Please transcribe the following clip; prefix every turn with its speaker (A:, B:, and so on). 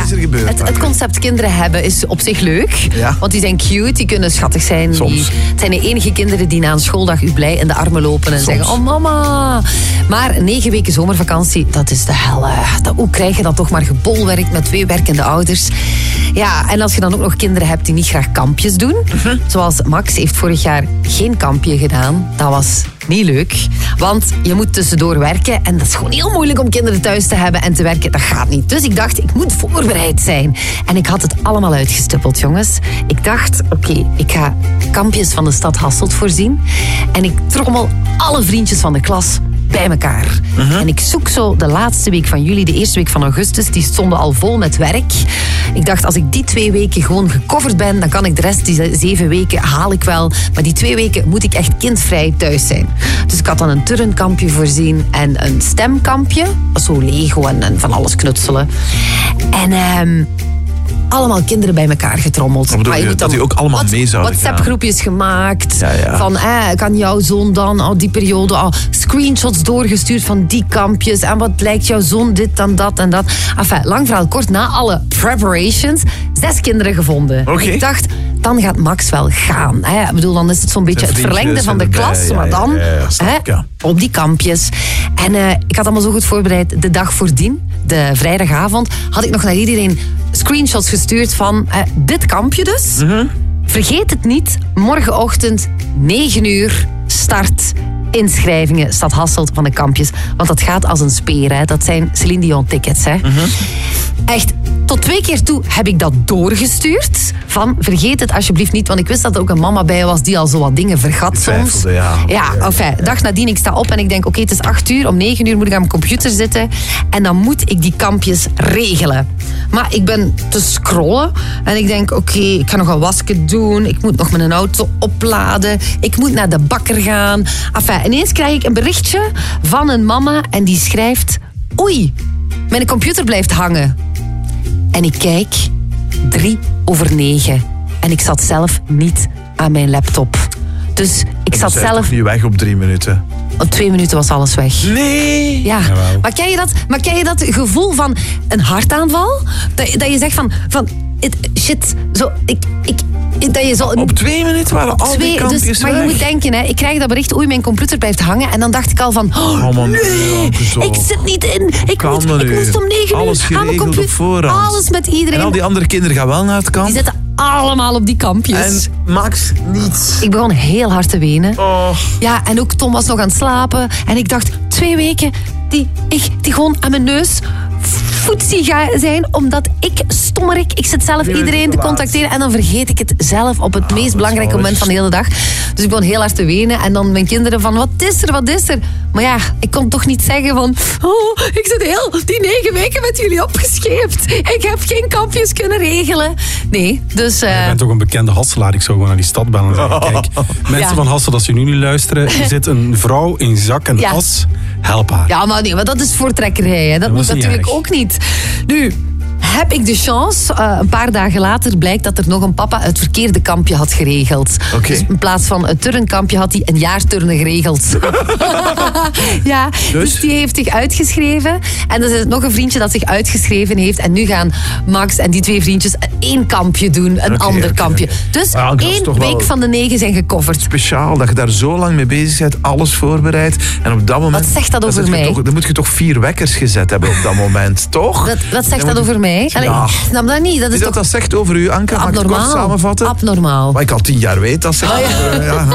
A: is er gebeurd?
B: Het concept kinderen hebben is op zich leuk.
A: Ja.
B: Want die zijn cute, die kunnen schattig zijn.
A: Soms.
B: Het zijn de enige kinderen die na een schooldag u blij in de armen lopen en zeggen, oh mama. Maar 9 weken zomervakantie, dat is de hel. Hoe krijg je dat toch maar gebolwerkt met 2 werkende ouders? Ja, en als je dan ook nog kinderen hebt die niet graag kampjes doen. Zoals Max heeft vorig jaar geen kampje gedaan. Dat was niet leuk. Want je moet tussendoor werken. En dat is gewoon heel moeilijk om kinderen thuis te hebben en te werken. Dat gaat niet. Dus ik dacht, ik moet voorbereid zijn. En ik had het allemaal uitgestippeld, jongens. Ik dacht, oké, ik ga kampjes van de stad Hasselt voorzien. En ik trommel alle vriendjes van de klas bij elkaar. En ik zoek zo de laatste week van juli, de eerste week van augustus. Die stonden al vol met werk. Ik dacht, als ik die 2 weken gewoon gecoverd ben, dan kan ik de rest, die 7 weken, haal ik wel. Maar die 2 weken moet ik echt kindvrij thuis zijn. Dus ik had dan een turnkampje voorzien en een stemkampje. Zo Lego en van alles knutselen. En allemaal kinderen bij elkaar getrommeld.
A: Wat bedoel je, dat die ook allemaal mee zouden gaan?
B: WhatsApp-groepjes gemaakt.
A: Ja.
B: Van, kan jouw zoon dan die periode screenshots doorgestuurd van die kampjes. En wat lijkt jouw zoon dit en dat en dat. Enfin, lang verhaal kort, na alle preparations, 6 kinderen gevonden.
A: Okay.
B: Ik dacht, dan gaat Max wel gaan. Ik bedoel, dan is het zo'n beetje het verlengde van de klas. Maar dan op die kampjes. En ik had allemaal zo goed voorbereid. De dag voordien, de vrijdagavond, had ik nog naar iedereen screenshots gestuurd van dit kampje dus. Vergeet het niet, morgenochtend 9 uur start inschrijvingen Stad Hasselt van de kampjes. Want dat gaat als een speer. Hè. Dat zijn Celine Dion tickets. Hè. Echt, tot 2 keer toe heb ik dat doorgestuurd. Van, vergeet het alsjeblieft niet. Want ik wist dat er ook een mama bij was die al zo wat dingen vergat soms. Dag nadien, ik sta op en ik denk, oké, het is 8 uur. Om 9 uur moet ik aan mijn computer zitten. En dan moet ik die kampjes regelen. Maar ik ben te scrollen. En ik denk, oké, ik ga nog een wasje doen. Ik moet nog mijn auto opladen. Ik moet naar de bakker gaan. Enfin, ineens krijg ik een berichtje van een mama. En die schrijft, oei, mijn computer blijft hangen. En ik kijk, 9:03. En ik zat zelf niet aan mijn laptop. Dus ik zat zelf...
A: toch niet weg op 3 minuten?
B: Op 2 minuten was alles weg.
A: Nee!
B: Ja. Maar ken je dat gevoel van een hartaanval? Dat je zegt van shit, zo, dat je zo...
A: Op 2 minuten waren al die kampjes
B: dus, maar
A: weg.
B: je moet denken, hè, ik krijg dat bericht, oei, mijn computer blijft hangen. En dan dacht ik al van, nee, ik zit niet in. Ik moest om 9
A: alles
B: uur aan mijn computer.
A: Op voorhand.
B: Alles met iedereen.
A: En al die andere kinderen gaan wel naar het kamp.
B: Die zitten allemaal op die kampjes.
A: En Max niet.
B: Ik begon heel hard te wenen.
A: Oh.
B: Ja, en ook Tom was nog aan het slapen. En ik dacht, 2 weken die gewoon aan mijn neus voetzie zijn, omdat ik stommerik. Ik zit zelf iedereen te contacteren en dan vergeet ik het zelf op het meest belangrijke moment van de hele dag. Dus ik begon heel hard te wenen en dan mijn kinderen van, wat is er? Maar ja, ik kon toch niet zeggen van, ik zit heel die 9 weken met jullie opgescheept. Ik heb geen kampjes kunnen regelen. Nee, dus...
C: Je bent toch een bekende Hasselaar. Ik zou gewoon naar die stad bellen en zeggen, kijk, mensen van Hasselt, als je nu niet luisteren, er zit een vrouw in zak en as, help haar.
B: Ja, maar nee, maar dat is voortrekkerij. Hè. Dat moet natuurlijk ook niet. Nu, heb ik de chance. Een paar dagen later blijkt dat er nog een papa het verkeerde kampje had geregeld.
A: Okay.
B: Dus in plaats van een turnkampje had hij een jaarturnen geregeld. Ja, dus die heeft zich uitgeschreven. En er is nog een vriendje dat zich uitgeschreven heeft. En nu gaan Max en die 2 vriendjes 1 kampje doen. Een ander kampje. Dus 1 week van de 9 zijn gecoverd.
A: Speciaal dat je daar zo lang mee bezig bent. Alles voorbereid. En op dat moment...
B: Wat zegt dat over mij?
A: Dan moet je toch 4 wekkers gezet hebben op dat moment, toch?
B: Wat zegt dat over mij? Allee,
A: Ja.
B: ik snap dat niet. Dat is toch
A: dat zegt over u, Anke? Mag ik het kort samenvatten?
B: Abnormaal.
A: Maar ik al 10 jaar weet dat zegt.